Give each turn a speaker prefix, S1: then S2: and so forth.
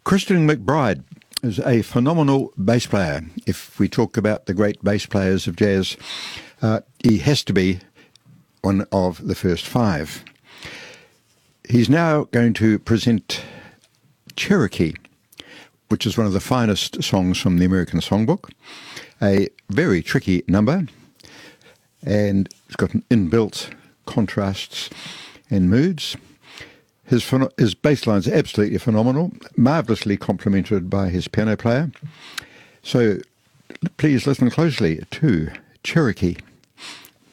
S1: Christian McBride is a phenomenal bass player. If we talk about the great bass players of jazz, he has to be one of the first five. He's now going to present Cherokee, which is one of the finest songs from the American Songbook. A very tricky number, and it's got inbuilt contrasts and moods. His bass lines are absolutely phenomenal, marvellously complemented by his piano player. So please listen closely to Cherokee.